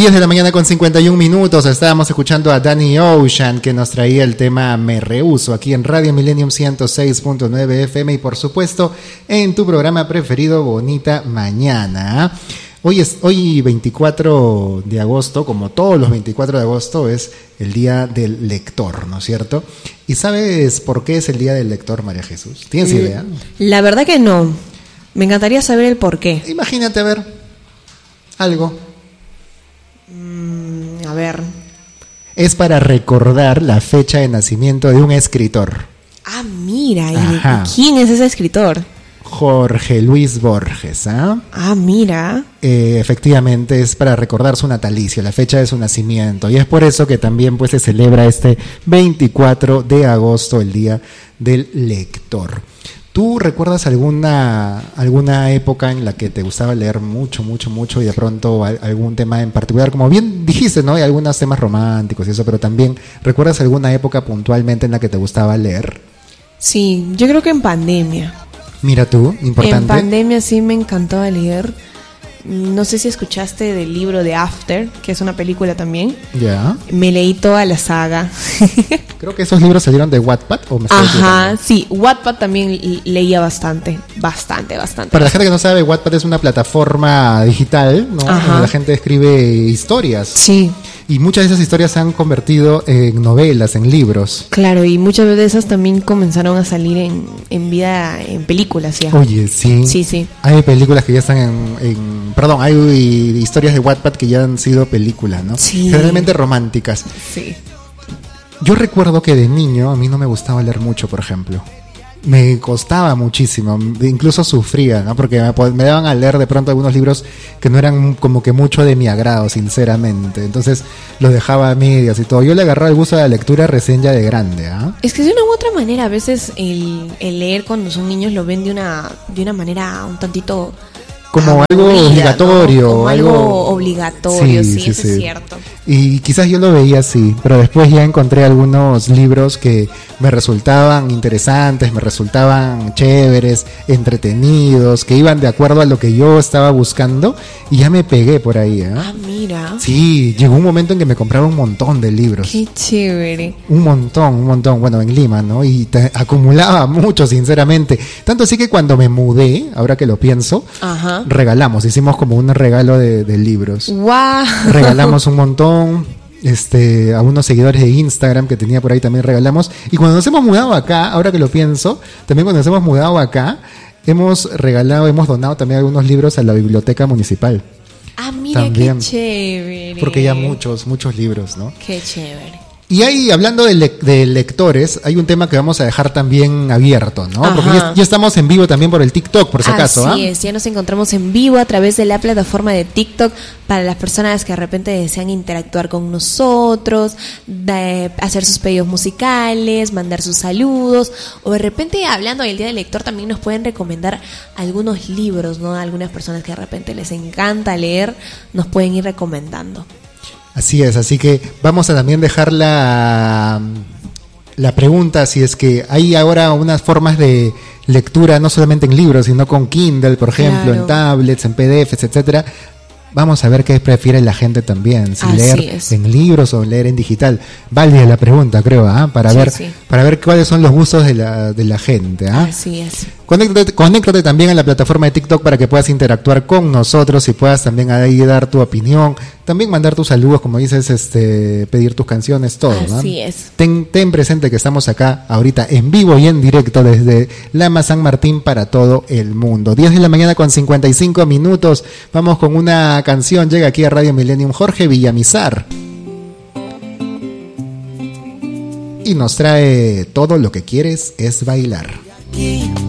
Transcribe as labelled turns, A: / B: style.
A: 10 de la mañana con 51 minutos. Estábamos escuchando a Danny Ocean, que nos traía el tema Me Rehuso aquí en Radio Millennium 106.9 FM y por supuesto en tu programa preferido Bonita Mañana. Hoy 24 de agosto, como todos los 24 de agosto, es el Día del Lector, ¿no es cierto? ¿Y sabes por qué es el Día del Lector, María Jesús? ¿Tienes idea?
B: La verdad que no. Me encantaría saber el por qué.
A: Imagínate, a ver, algo.
B: A ver.
A: Es para recordar la fecha de nacimiento de un escritor.
B: Ah, mira. ¿Y quién es ese escritor?
A: Jorge Luis Borges, ¿ah?
B: Ah, mira.
A: Efectivamente es para recordar su natalicio, la fecha de su nacimiento. Y es por eso que también pues se celebra este 24 de agosto, el Día del Lector. ¿Tú recuerdas alguna época en la que te gustaba leer mucho y de pronto algún tema en particular? Como bien dijiste, ¿no? Hay algunos temas románticos y eso, pero también, ¿recuerdas alguna época puntualmente en la que te gustaba leer?
B: Sí, yo creo que en pandemia.
A: Mira tú, importante.
B: En pandemia sí me encantaba leer. No sé si escuchaste del libro de After, que es una película también.
A: Ya.
B: Me leí toda la saga.
A: Creo que esos libros salieron de Wattpad, ¿o me estoy equivocando?
B: Sí, Wattpad también leía bastante.
A: Para la gente que no sabe, Wattpad es una plataforma digital, ¿no? Donde la gente escribe historias.
B: Sí.
A: Y muchas de esas historias se han convertido en novelas, en libros.
B: Claro, y muchas de esas también comenzaron a salir en películas ya.
A: Oye, sí.
B: Sí.
A: Hay películas que ya están hay historias de Wattpad que ya han sido películas, ¿no?
B: Sí.
A: Generalmente románticas.
B: Sí.
A: Yo recuerdo que de niño a mí no me gustaba leer mucho, por ejemplo. Me costaba muchísimo, incluso sufría, ¿no? Porque me daban a leer de pronto algunos libros que no eran como que mucho de mi agrado, sinceramente. Entonces los dejaba a medias y todo. Yo le agarraba el gusto a la lectura recién ya de grande, ¿ah?
B: Es que de una u otra manera, a veces el leer cuando son niños lo ven de una manera un tantito
A: como algo obligatorio,
B: ¿no? Como algo obligatorio, sí, eso es cierto.
A: Y quizás yo lo veía así, pero después ya encontré algunos libros que me resultaban interesantes, me resultaban chéveres, entretenidos, que iban de acuerdo a lo que yo estaba buscando y ya me pegué por ahí, ¿eh?
B: Ah, mira.
A: Sí, llegó un momento en que me compraba un montón de libros.
B: Qué chévere.
A: Un montón, bueno, en Lima, ¿no? Y acumulaba mucho, sinceramente. Tanto así que cuando me mudé, ahora que lo pienso, hicimos como un regalo de libros.
B: ¡Wow!
A: Regalamos un montón. A unos seguidores de Instagram que tenía por ahí también regalamos. Y cuando nos hemos mudado acá, ahora que lo pienso, también cuando nos hemos mudado acá, hemos donado también algunos libros a la biblioteca municipal.
B: Ah, mira, también, qué chévere.
A: Porque ya muchos libros, ¿no?
B: Qué chévere.
A: Y ahí, hablando de lectores, hay un tema que vamos a dejar también abierto, ¿no? Porque ya estamos en vivo también por el TikTok, por si acaso.
B: Así es, ya nos encontramos en vivo a través de la plataforma de TikTok para las personas que de repente desean interactuar con nosotros, hacer sus pedidos musicales, mandar sus saludos, o de repente, hablando del Día del Lector, también nos pueden recomendar algunos libros, ¿no? Algunas personas que de repente les encanta leer, nos pueden ir recomendando.
A: Así es, así que vamos a también dejar la pregunta, si es que hay ahora unas formas de lectura, no solamente en libros, sino con Kindle, por ejemplo, en tablets, en PDFs, etcétera. Vamos a ver qué prefiere la gente también, si leer en libros o leer en digital. Válida la pregunta, creo, para ver cuáles son los gustos de la gente.
B: Así es.
A: Conéctate también a la plataforma de TikTok para que puedas interactuar con nosotros y puedas también ahí dar tu opinión, también mandar tus saludos, como dices, pedir tus canciones, todo.
B: Así es.
A: Ten presente que estamos acá ahorita en vivo y en directo desde Lama San Martín para todo el mundo. 10 de la mañana con 55 minutos. Vamos con una canción. Llega aquí a Radio Millennium Jorge Villamizar y nos trae Todo lo que quieres es bailar.